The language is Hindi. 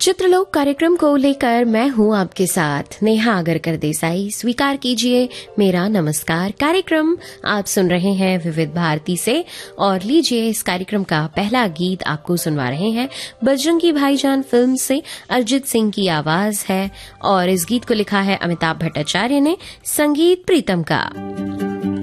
चित्रलोक कार्यक्रम को लेकर मैं हूं आपके साथ नेहा आगरकर देसाई। स्वीकार कीजिए मेरा नमस्कार। कार्यक्रम आप सुन रहे हैं विविध भारती से और लीजिए इस कार्यक्रम का पहला गीत आपको सुनवा रहे हैं बजरंगी भाईजान फिल्म से। अरिजीत सिंह की आवाज है और इस गीत को लिखा है अमिताभ भट्टाचार्य ने, संगीत प्रीतम का।